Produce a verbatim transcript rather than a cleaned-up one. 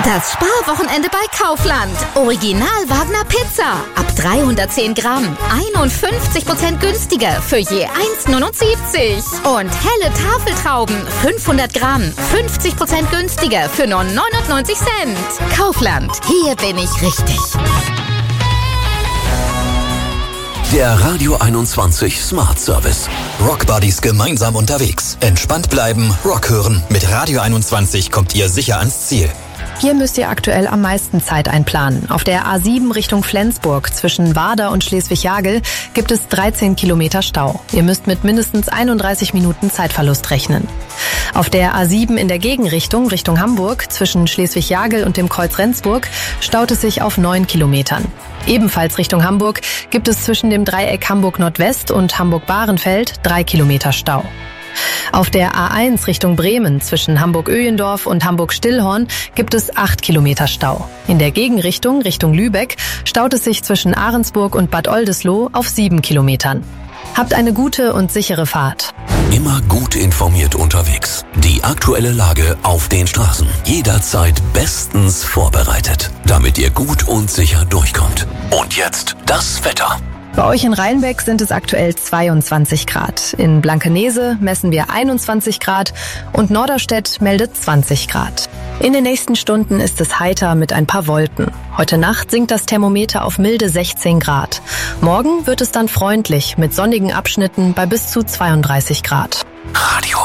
Das Sparwochenende bei Kaufland. Original Wagner Pizza. Ab dreihundertzehn Gramm. einundfünfzig Prozent günstiger für je eins Komma neunundsiebzig. Und helle Tafeltrauben. fünfhundert Gramm. fünfzig Prozent günstiger für nur neunundneunzig Cent. Kaufland. Hier bin ich richtig. Der Radio einundzwanzig Smart Service. Rockbuddies gemeinsam unterwegs. Entspannt bleiben, Rock hören. Mit Radio einundzwanzig kommt ihr sicher ans Ziel. Hier müsst ihr aktuell am meisten Zeit einplanen. Auf der A sieben Richtung Flensburg zwischen Warder und Schleswig-Jagel gibt es dreizehn Kilometer Stau. Ihr müsst mit mindestens einunddreißig Minuten Zeitverlust rechnen. Auf der A sieben in der Gegenrichtung Richtung Hamburg zwischen Schleswig-Jagel und dem Kreuz Rendsburg staut es sich auf neun Kilometern. Ebenfalls Richtung Hamburg gibt es zwischen dem Dreieck Hamburg Nordwest und Hamburg-Bahrenfeld drei Kilometer Stau. Auf der A eins Richtung Bremen zwischen Hamburg-Öhlendorf und Hamburg-Stillhorn gibt es acht Kilometer Stau. In der Gegenrichtung Richtung Lübeck staut es sich zwischen Ahrensburg und Bad Oldesloe auf sieben Kilometern. Habt eine gute und sichere Fahrt. Immer gut informiert unterwegs. Die aktuelle Lage auf den Straßen. Jederzeit bestens vorbereitet, damit ihr gut und sicher durchkommt. Und jetzt das Wetter. Bei euch in Rheinbeck sind es aktuell zweiundzwanzig Grad. In Blankenese messen wir einundzwanzig Grad und Norderstedt meldet zwanzig Grad. In den nächsten Stunden ist es heiter mit ein paar Wolken. Heute Nacht sinkt das Thermometer auf milde sechzehn Grad. Morgen wird es dann freundlich mit sonnigen Abschnitten bei bis zu zweiunddreißig Grad. Radio